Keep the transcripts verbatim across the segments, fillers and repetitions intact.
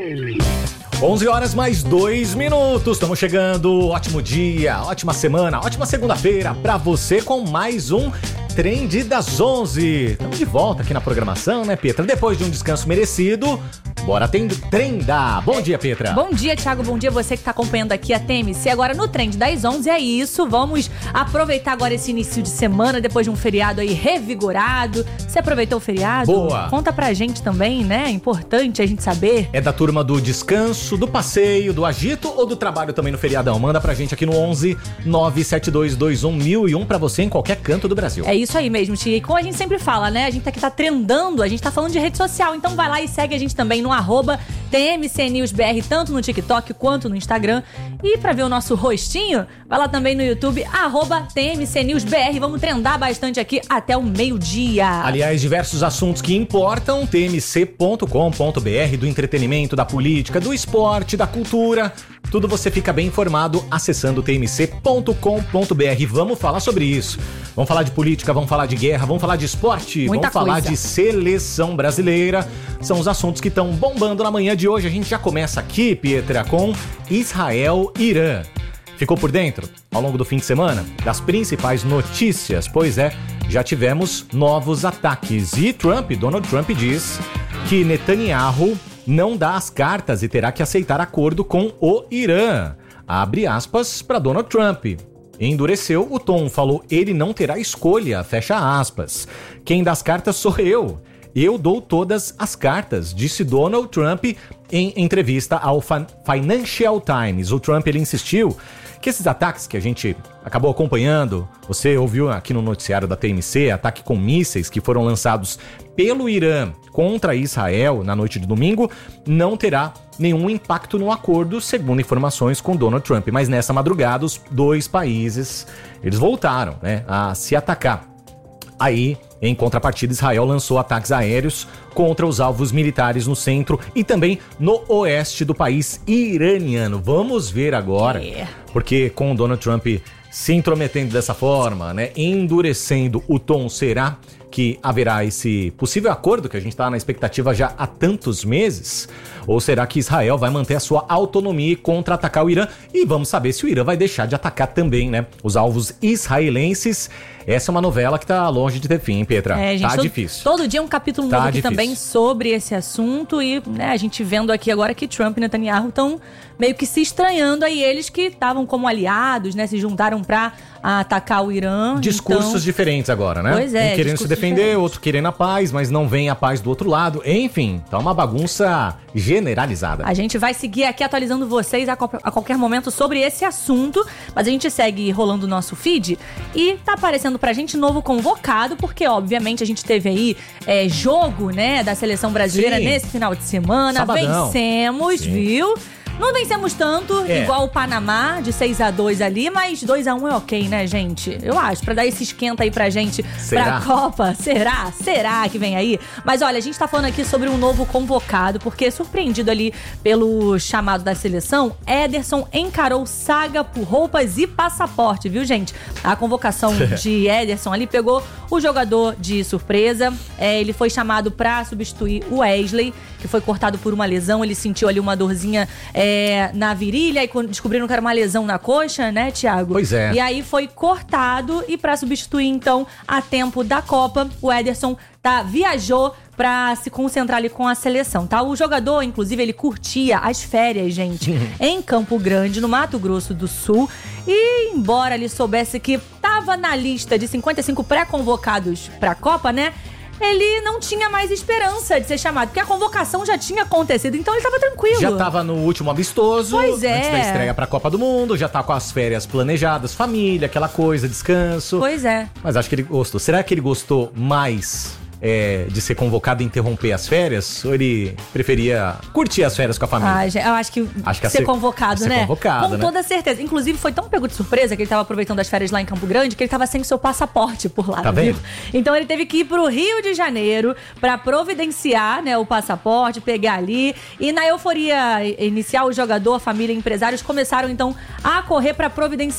onze horas mais dois minutos, estamos chegando, ótimo dia, ótima semana, ótima segunda-feira pra você com mais um Trend das onze. Estamos de volta aqui na programação, né, Petra? Depois de um descanso merecido, bora trendar. Bom dia, Petra. Bom dia, Thiago. Bom dia você que está acompanhando aqui a T M C. Agora no Trend das onze é isso. Vamos aproveitar agora esse início de semana, depois de um feriado aí revigorado. Você aproveitou o feriado? Boa. Conta pra gente também, né? É importante a gente saber. É da turma do descanso, do passeio, do agito ou do trabalho também no feriadão? Manda pra gente aqui no onze nove sete dois dois um mil e um pra você em qualquer canto do Brasil. É isso aí mesmo, Tia. E como a gente sempre fala, né? A gente aqui tá trendando, a gente tá falando de rede social. Então vai lá e segue a gente também no arroba T M C News B R, tanto no TikTok quanto no Instagram. E pra ver o nosso rostinho, vai lá também no YouTube, arroba T M C News B R. Vamos trendar bastante aqui até o meio-dia. Aliás, diversos assuntos que importam, T M C ponto com ponto B R, do entretenimento, da política, do esporte, da cultura. Tudo você fica bem informado acessando T M C ponto com ponto B R. Vamos falar sobre isso. Vamos falar de política, vamos falar de guerra, vamos falar de esporte, Muita vamos falar coisa. de seleção brasileira. São os assuntos que estão bombando na manhã de hoje. A gente já começa aqui, Pietra, com Israel e Irã. Ficou por dentro, ao longo do fim de semana, das principais notícias? Pois é, já tivemos novos ataques. E Trump, Donald Trump, diz que Netanyahu não dá as cartas e terá que aceitar acordo com o Irã. Abre aspas para Donald Trump. Endureceu o tom, falou ele não terá escolha, fecha aspas. Quem dá as cartas sou eu. Eu dou todas as cartas, disse Donald Trump em entrevista ao Financial Times. O Trump ele insistiu que esses ataques que a gente acabou acompanhando, você ouviu aqui no noticiário da T M C, ataque com mísseis que foram lançados pelo Irã contra Israel na noite de domingo, não terá nenhum impacto no acordo, segundo informações com Donald Trump. Mas nessa madrugada, os dois países, eles voltaram, né, a se atacar. Aí, em contrapartida, Israel lançou ataques aéreos contra os alvos militares no centro e também no oeste do país iraniano. Vamos ver agora, yeah. Porque com o Donald Trump se intrometendo dessa forma, né, endurecendo o tom, será que haverá esse possível acordo que a gente está na expectativa já há tantos meses? Ou será que Israel vai manter a sua autonomia e contra-atacar o Irã? E vamos saber se o Irã vai deixar de atacar também, né, os alvos israelenses. Essa é uma novela que tá longe de ter fim, hein, Petra? É, gente, tá todo, difícil. Todo dia um capítulo tá novo aqui difícil. também sobre esse assunto. E, né, a gente vendo aqui agora que Trump e Netanyahu estão meio que se estranhando. Aí eles que estavam como aliados, né, se juntaram pra atacar o Irã. Discursos então... diferentes agora, né? Pois é, um querendo se defender, diferentes. Outro querendo a paz, mas não vem a paz do outro lado. Enfim, tá uma bagunça generalizada. A gente vai seguir aqui atualizando vocês a, co- a qualquer momento sobre esse assunto, mas a gente segue rolando o nosso feed e tá aparecendo pra gente novo convocado, porque obviamente a gente teve aí é, jogo, né, da seleção brasileira. Sim. Nesse final de semana. Sabadão. Vencemos, Sim. viu? Não vencemos tanto, é. igual o Panamá, de seis a dois ali, mas dois a um é ok, né, gente? Eu acho, pra dar esse esquenta aí pra gente, Será? pra Copa. Será? Será que vem aí? Mas olha, a gente tá falando aqui sobre um novo convocado, porque surpreendido ali pelo chamado da seleção, Ederson encarou saga por roupas e passaporte, viu, gente? A convocação de Ederson ali pegou o jogador de surpresa, é, ele foi chamado pra substituir o Wesley, que foi cortado por uma lesão, ele sentiu ali uma dorzinha é, na virilha, e descobriram que era uma lesão na coxa, né, Thiago? Pois é. E aí foi cortado, e pra substituir, então, a tempo da Copa, o Ederson tá, viajou pra se concentrar ali com a seleção, tá? O jogador, inclusive, ele curtia as férias, gente, em Campo Grande, no Mato Grosso do Sul, e embora ele soubesse que tava na lista de cinquenta e cinco pré-convocados pra Copa, né, ele não tinha mais esperança de ser chamado, porque a convocação já tinha acontecido, então ele tava tranquilo. Já tava no último amistoso, pois é. Antes da estreia pra Copa do Mundo, já tá com as férias planejadas, família, aquela coisa, descanso. Pois é. Mas acho que ele gostou. Será que ele gostou mais é, de ser convocado e interromper as férias? Ou ele preferia curtir as férias com a família? Ah, eu acho que, acho que ser, ser convocado, ser né? convocado, com né? toda certeza. Inclusive, foi tão pego de surpresa que ele tava aproveitando as férias lá em Campo Grande que ele tava sem o seu passaporte por lá. Tá vendo? Viu? Então ele teve que ir pro Rio de Janeiro pra providenciar, né, o passaporte, pegar ali. E na euforia inicial, o jogador, a família e empresários começaram então a correr pra providenciar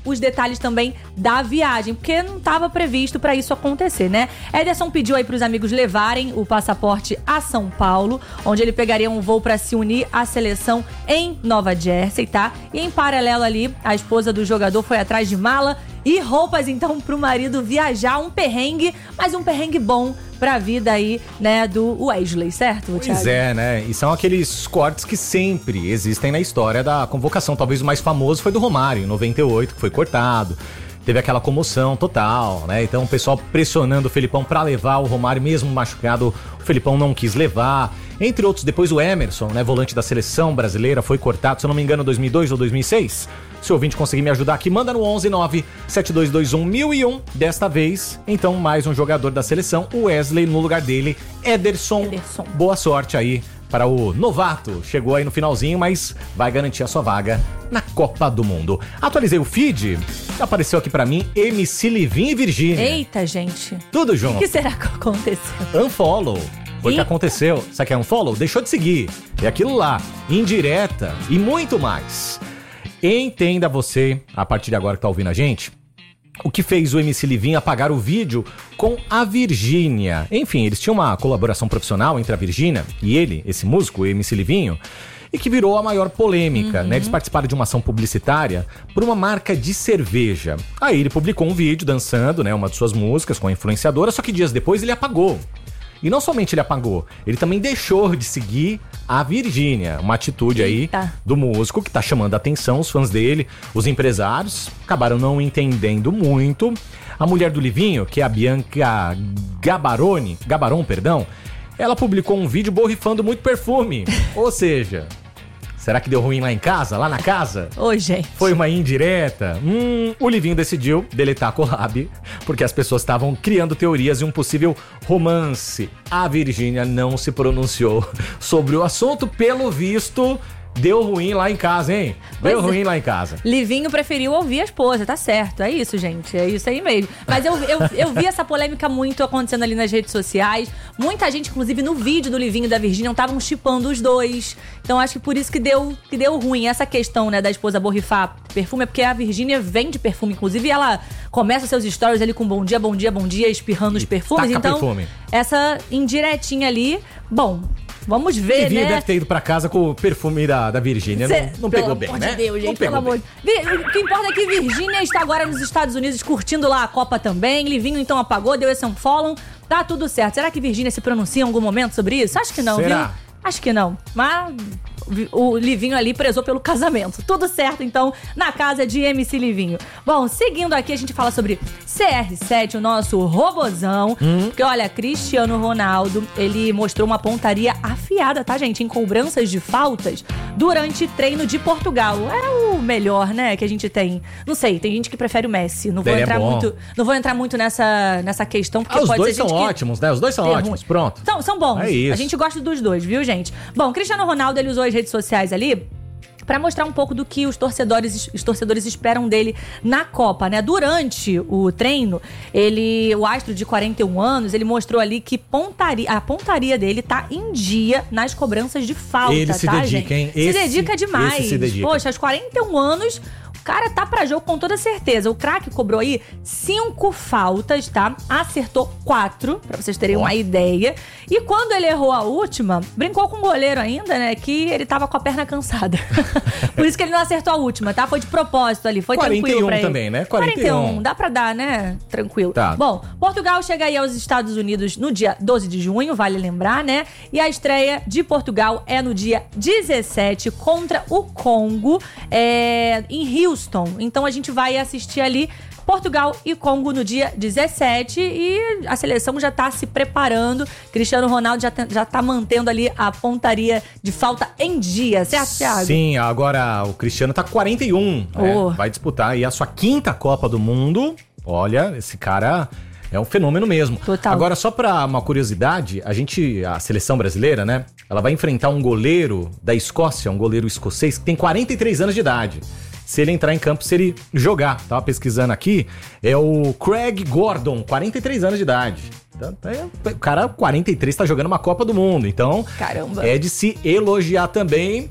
os detalhes também da viagem, porque não estava previsto para isso acontecer, né? Ederson pediu aí pros amigos levarem o passaporte a São Paulo, onde ele pegaria um voo para se unir à seleção em Nova Jersey, tá? E em paralelo ali, a esposa do jogador foi atrás de mala e roupas, então, pro marido viajar. Um perrengue, mas um perrengue bom pra vida aí, né, do Wesley, certo, Pois Thiago? é, né? E são aqueles cortes que sempre existem na história da convocação. Talvez o mais famoso foi do Romário, em noventa e oito, que foi cortado. Teve aquela comoção total, né? Então o pessoal pressionando o Felipão pra levar o Romário, mesmo machucado, o Felipão não quis levar. Entre outros, depois o Emerson, né, volante da seleção brasileira, foi cortado, se eu não me engano, dois mil e dois ou dois mil e seis. Se o ouvinte conseguir me ajudar aqui, manda no onze nove sete dois dois um mil e um. Desta vez, então, mais um jogador da seleção, o Wesley, no lugar dele, Ederson. Ederson. Boa sorte aí para o novato. Chegou aí no finalzinho, mas vai garantir a sua vaga na Copa do Mundo. Atualizei o feed, apareceu aqui pra mim M C Livinho e Virgínia. Eita, gente. Tudo O junto. que será que aconteceu? Unfollow. Foi o que Ih. aconteceu. Sabe o que é unfollow? Deixou de seguir. É aquilo lá. Indireta e muito mais. Entenda você, a partir de agora que tá ouvindo a gente, o que fez o M C Livinho apagar o vídeo com a Virgínia. Enfim, eles tinham uma colaboração profissional entre a Virgínia e ele, esse músico, o M C Livinho, e que virou a maior polêmica, né? Eles participaram de uma ação publicitária por uma marca de cerveja. Aí ele publicou um vídeo dançando, né, uma de suas músicas com a influenciadora, só que dias depois ele apagou. E não somente ele apagou, ele também deixou de seguir a Virgínia. Uma atitude aí Eita. do músico que tá chamando a atenção, os fãs dele, os empresários, acabaram não entendendo muito. A mulher do Livinho, que é a Bianca Gabaroni, Gabaron, perdão, ela publicou um vídeo borrifando muito perfume. Ou seja, será que deu ruim lá em casa, lá na casa? Ô, gente. Foi uma indireta? Hum, o Livinho decidiu deletar a collab, porque as pessoas estavam criando teorias de um possível romance. A Virgínia não se pronunciou sobre o assunto, pelo visto, deu ruim lá em casa, hein? Deu Pois é. ruim lá em casa. Livinho preferiu ouvir a esposa, tá certo. É isso, gente. É isso aí mesmo. Mas eu, eu, eu vi essa polêmica muito acontecendo ali nas redes sociais. Muita gente, inclusive no vídeo do Livinho e da Virgínia, estavam shippando os dois. Então acho que por isso que deu, que deu ruim. Essa questão, né, da esposa borrifar perfume é porque a Virgínia vende perfume, inclusive, e ela começa seus stories ali com bom dia, bom dia, bom dia, espirrando os E perfumes. taca Então, perfume. essa indiretinha ali, bom, vamos ver, Livinho né? deve ter ido pra casa com o perfume da, da Virgínia. Não, Cê- não pelo pegou bem, amor né? de Deus, Não gente, pegou pelo amor bem. de... Vi- O que importa é que Virgínia está agora nos Estados Unidos curtindo lá a Copa também. Livinho então apagou, deu esse unfollow. Tá tudo certo. Será que Virgínia se pronuncia em algum momento sobre isso? Acho que não, Será? viu? Acho que não. Mas o Livinho ali prezou pelo casamento. Tudo certo, então, na casa de M C Livinho. Bom, seguindo aqui, a gente fala sobre C R sete, o nosso robozão. Hum. Porque, olha, Cristiano Ronaldo, ele mostrou uma pontaria afiada, tá, gente? Em cobranças de faltas durante treino de Portugal. É o melhor, né, que a gente tem. Não sei, tem gente que prefere o Messi. Não vou Ele é entrar bom. muito, não vou entrar muito nessa, nessa questão, porque Ah, os pode dois ser são gente que... ótimos, né? Os dois são Ter ótimos, ruim. pronto. São, são bons. É isso. A gente gosta dos dois, viu, gente? Bom, Cristiano Ronaldo, ele usou as redes sociais ali pra mostrar um pouco do que os torcedores, os torcedores esperam dele na Copa, né? Durante o treino, ele, o astro de quarenta e um anos, ele mostrou ali que pontaria, a pontaria dele tá em dia nas cobranças de falta, Ele se tá, dedica, gente? hein? Se Esse- dedica demais. esse se dedica. Poxa, aos quarenta e um anos, o cara tá pra jogo com toda certeza. O craque cobrou aí cinco faltas, tá? Acertou quatro, pra vocês terem Ó. uma ideia. E quando ele errou a última, brincou com o goleiro ainda, né? Que ele tava com a perna cansada. Por isso que ele não acertou a última, tá? Foi de propósito ali, foi quarenta e um tranquilo pra ele. também, né? quarenta e um. Dá pra dar, né? Tranquilo. Tá. Bom, Portugal chega aí aos Estados Unidos no dia doze de junho, vale lembrar, né? E a estreia de Portugal é no dia dezessete contra o Congo, é, em Houston. Então a gente vai assistir ali Portugal e Congo no dia dezessete e a seleção já tá se preparando. Cristiano Ronaldo já, tá- já tá mantendo ali a pontaria de falta em dia, certo, Thiago? Sim, agora o Cristiano tá com quarenta e um, né? Oh. Vai disputar aí a sua quinta Copa do Mundo. Olha, esse cara é um fenômeno mesmo. Total. Agora, só pra uma curiosidade, a gente, a seleção brasileira, né? Ela vai enfrentar um goleiro da Escócia, um goleiro escocês, que tem quarenta e três anos de idade. Se ele entrar em campo, se ele jogar. Tava pesquisando aqui, é o Craig Gordon, quarenta e três anos de idade. Então, é- o cara, quarenta e três, tá jogando uma Copa do Mundo. Então, Caramba. é de se elogiar também.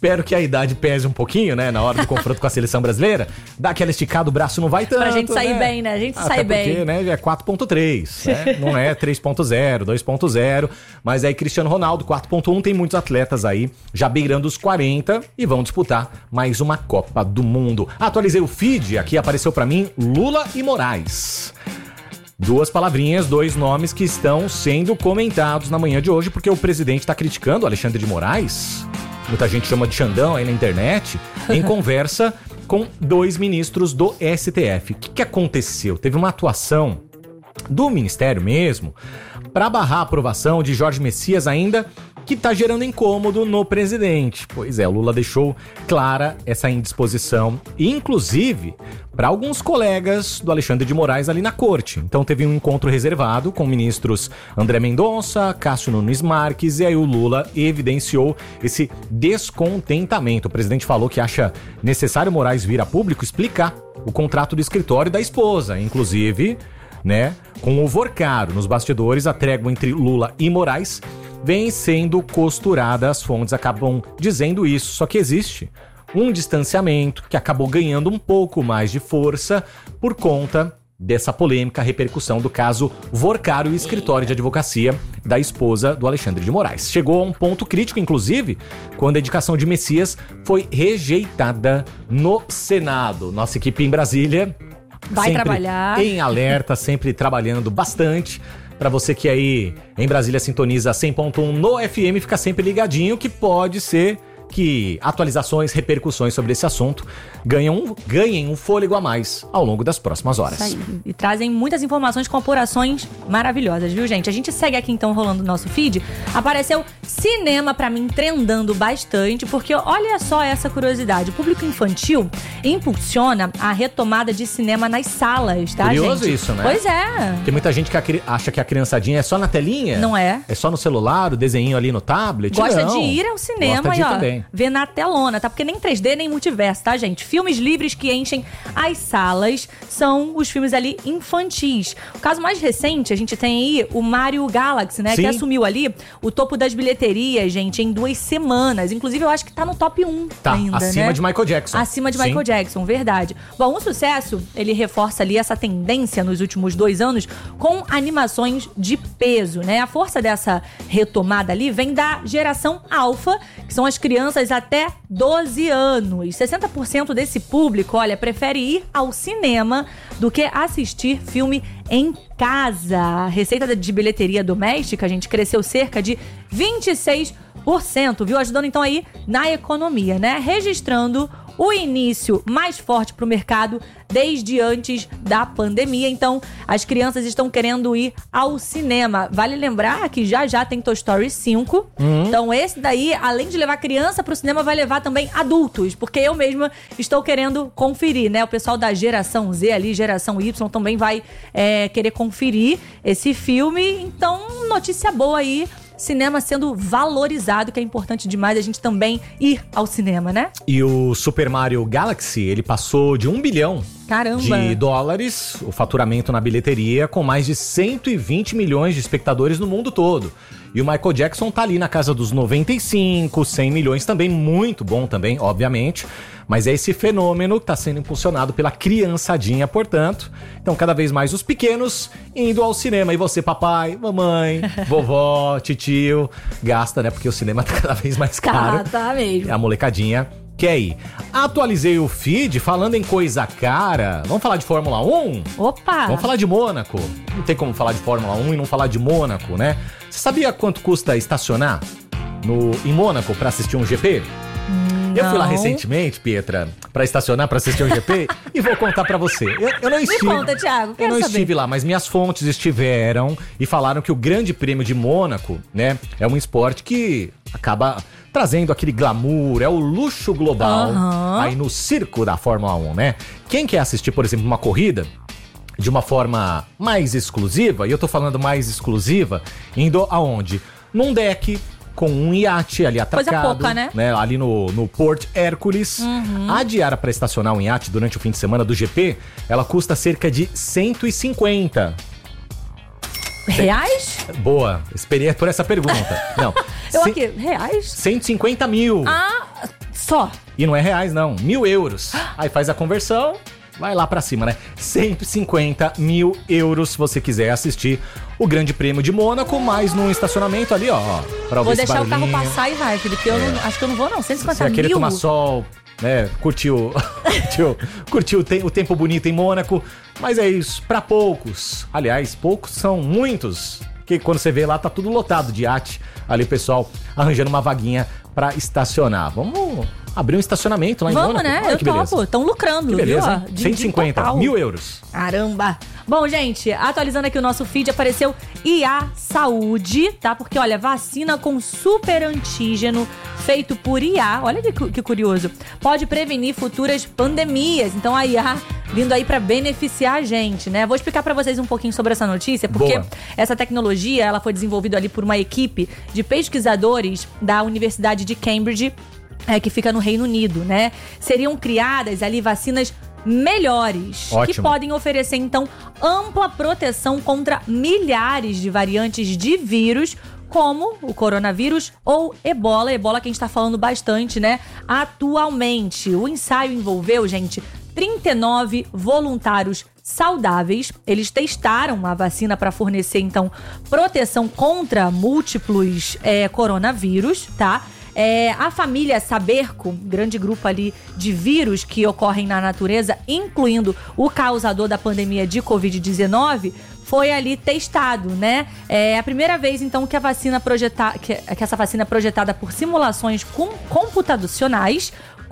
Espero que a idade pese um pouquinho, né? Na hora do confronto com a seleção brasileira. Dá aquela esticada, o braço não vai tanto. Pra gente sair né? bem, né? A gente Até sai bem. porque, né, é quatro ponto três, né? Não é três ponto zero, dois ponto zero. Mas aí Cristiano Ronaldo, quatro ponto um, tem muitos atletas aí já beirando os quarenta e vão disputar mais uma Copa do Mundo. Atualizei o feed, aqui apareceu pra mim Lula e Moraes. Duas palavrinhas, dois nomes que estão sendo comentados na manhã de hoje, porque o presidente está criticando o Alexandre de Moraes, muita gente chama de Xandão aí na internet, em conversa com dois ministros do S T F. O que, que aconteceu? Teve uma atuação do Ministério mesmo para barrar a aprovação de Jorge Messias ainda, que está gerando incômodo no presidente. Pois é, o Lula deixou clara essa indisposição, inclusive para alguns colegas do Alexandre de Moraes ali na corte. Então teve um encontro reservado com ministros André Mendonça, Cássio Nunes Marques, e aí o Lula evidenciou esse descontentamento. O presidente falou que acha necessário Moraes vir a público explicar o contrato do escritório da esposa, inclusive, né, com o Vorcaro. Nos bastidores, a trégua entre Lula e Moraes vem sendo costurada, as fontes acabam dizendo isso, só que existe um distanciamento que acabou ganhando um pouco mais de força por conta dessa polêmica repercussão do caso Vorcaro e escritório de advocacia da esposa do Alexandre de Moraes. Chegou a um ponto crítico, inclusive, quando a indicação de Messias foi rejeitada no Senado. Nossa equipe em Brasília vai sempre trabalhar em alerta, sempre trabalhando bastante. Pra você que aí em Brasília sintoniza cem ponto um no F M, fica sempre ligadinho que pode ser que atualizações, repercussões sobre esse assunto ganham, ganhem um fôlego a mais ao longo das próximas horas. Isso aí. E trazem muitas informações com apurações maravilhosas, viu, gente? A gente segue aqui então rolando o nosso feed. Apareceu cinema pra mim trendando bastante, porque olha só essa curiosidade. O público infantil impulsiona a retomada de cinema nas salas, tá, Curioso gente? isso, né? Pois é. Tem muita gente que acha que a criançadinha é só na telinha. Não é. É só no celular, o desenho ali no tablet. Gosta não. de ir ao cinema Gosta de e ir ó, também. ver na telona, tá? Porque nem três D, nem multiverso, tá, gente? Filmes livres que enchem as salas são os filmes ali infantis. O caso mais recente, a gente tem aí o Mario Galaxy, né? Sim. Que assumiu ali o topo das bilheterias, gente, em duas semanas. Inclusive, eu acho que tá no top um Tá, ainda, acima né? de Michael Jackson. Acima de Sim. Michael Jackson, verdade. Bom, o sucesso, ele reforça ali essa tendência nos últimos dois anos com animações de peso, né? A força dessa retomada ali vem da geração alfa, que são as crianças até doze anos. sessenta por cento desse público, olha, prefere ir ao cinema do que assistir filme em casa. A receita de bilheteria doméstica, a gente cresceu cerca de vinte e seis por cento, viu? Ajudando então aí na economia, né? Registrando o início mais forte para o mercado desde antes da pandemia. Então, as crianças estão querendo ir ao cinema. Vale lembrar que já já tem Toy Story cinco. Uhum. Então, esse daí, além de levar criança para o cinema, vai levar também adultos. Porque eu mesma estou querendo conferir, né? O pessoal da geração Z ali, geração Y, também vai é, querer conferir esse filme. Então, notícia boa aí. Cinema sendo valorizado, que é importante demais a gente também ir ao cinema, né? E o Super Mario Galaxy, ele passou de um bilhão Caramba. de dólares, o faturamento na bilheteria, com mais de cento e vinte milhões de espectadores no mundo todo. E o Michael Jackson tá ali na casa dos noventa e cinco, cem milhões também, muito bom também, obviamente. Mas é esse fenômeno que está sendo impulsionado pela criançadinha, portanto. Então, cada vez mais os pequenos indo ao cinema. E você, papai, mamãe, vovó, titio, gasta, né? Porque o cinema tá cada vez mais caro. Tá, tá mesmo. A molecadinha quer ir. Atualizei o feed, falando em coisa cara. Vamos falar de Fórmula um? Opa! Vamos falar de Mônaco. Não tem como falar de Fórmula um e não falar de Mônaco, né? Você sabia quanto custa estacionar no, em Mônaco para assistir um G P? Eu fui lá recentemente, Pietra, pra estacionar, pra assistir um G P e vou contar pra você. Eu, eu não estive. Me conta, Thiago, quero Eu não saber. estive lá, mas minhas fontes estiveram e falaram que o Grande Prêmio de Mônaco, né, é um esporte que acaba trazendo aquele glamour, é o luxo global Uhum. aí no circo da Fórmula um, né? Quem quer assistir, por exemplo, uma corrida de uma forma mais exclusiva, e eu tô falando mais exclusiva, indo aonde? Num deck com um iate ali atracado. Coisa pouca, né? Ali no, no Port Hércules. Uhum. A diária para estacionar um iate durante o fim de semana do G P, ela custa cerca de cento e cinquenta. Reais? Boa, esperei por essa pergunta. Não. Eu cem- aqui, reais? cento e cinquenta mil. Ah, Só? E não é reais, não. Mil euros. Aí faz a conversão, vai lá pra cima, né? cento e cinquenta mil euros se você quiser assistir o Grande Prêmio de Mônaco, mais num estacionamento ali, ó. Pra Vou ouvir esse deixar o carro barulhinho. passar e vai, Felipe. Eu É. não, acho que eu não vou, não. cento e cinquenta Você vai querer mil. tomar sol, né? Curtiu, curtiu, curtiu o, te- o tempo bonito em Mônaco. Mas é isso, pra poucos. Aliás, poucos são muitos. Que quando você vê lá, tá tudo lotado de iate. Ali o pessoal arranjando uma vaguinha pra estacionar. Vamos abrir um estacionamento lá em Vamos, Mônaco? né? Olha Eu que beleza. topo. Estão lucrando, Que beleza, viu? hein? ó? De- cento e cinquenta de total. mil euros. Caramba! Bom, gente, atualizando aqui o nosso feed, apareceu I A Saúde, tá? Porque, olha, vacina com super antígeno feito por I A, olha que, cu- que curioso, pode prevenir futuras pandemias. Então, a I A vindo aí pra beneficiar a gente, né? Vou explicar pra vocês um pouquinho sobre essa notícia, porque Boa. essa tecnologia, ela foi desenvolvida ali por uma equipe de pesquisadores da Universidade de Cambridge, é, que fica no Reino Unido, né? Seriam criadas ali vacinas melhores, que Ótimo. podem oferecer, então, ampla proteção contra milhares de variantes de vírus, como o coronavírus ou ebola. Ebola que a gente tá falando bastante, né? Atualmente, o ensaio envolveu, gente, trinta e nove voluntários saudáveis. Eles testaram a vacina para fornecer, então, proteção contra múltiplos é, coronavírus, tá? É, a família Saberco, grande grupo ali de vírus que ocorrem na natureza, incluindo o causador da pandemia de covid dezenove, foi ali testado, né? É a primeira vez, então, que a vacina projetada, que, que essa vacina é projetada por simulações com, computacionais,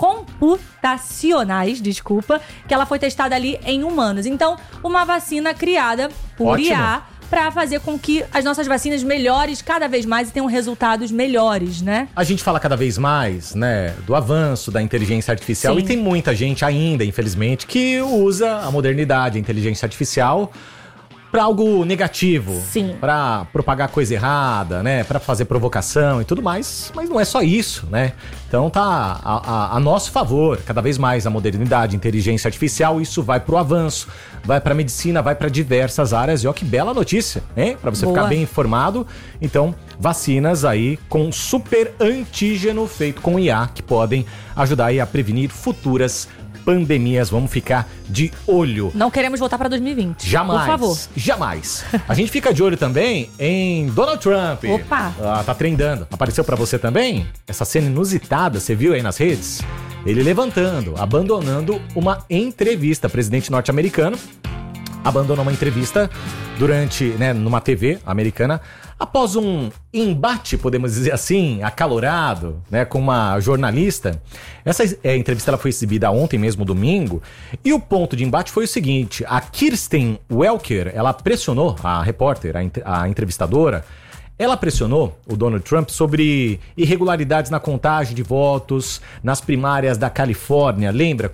computacionais, desculpa, que ela foi testada ali em humanos. Então, uma vacina criada por Ótimo. I A para fazer com que as nossas vacinas melhores cada vez mais e tenham resultados melhores, né? A gente fala cada vez mais, né, do avanço da inteligência artificial. Sim. E tem muita gente ainda, infelizmente, que usa a modernidade, a inteligência artificial pra algo negativo. Sim. Pra propagar coisa errada, né, pra fazer provocação e tudo mais. Mas não é só isso, né? Então tá a, a, a nosso favor, cada vez mais a modernidade, a inteligência artificial, isso vai pro avanço, vai pra medicina, vai pra diversas áreas. E ó que bela notícia, hein? Pra você Boa. ficar bem informado. Então, vacinas aí com super antígeno feito com I A, que podem ajudar aí a prevenir futuras pandemias. Vamos ficar de olho. Não queremos voltar para dois mil e vinte. Jamais. Por favor. Jamais. A gente fica de olho também em Donald Trump. Opa. Ah, tá trendando. Apareceu pra você também? Essa cena inusitada, você viu aí nas redes? Ele levantando, abandonando uma entrevista. Presidente norte-americano abandonou uma entrevista durante, né, numa T V americana, após um embate, podemos dizer assim, acalorado, né, com uma jornalista. Essa é, entrevista ela foi exibida ontem mesmo, domingo, e o ponto de embate foi o seguinte: a Kirsten Welker, ela pressionou a repórter, a, ent- a entrevistadora, ela pressionou o Donald Trump sobre irregularidades na contagem de votos nas primárias da Califórnia. Lembra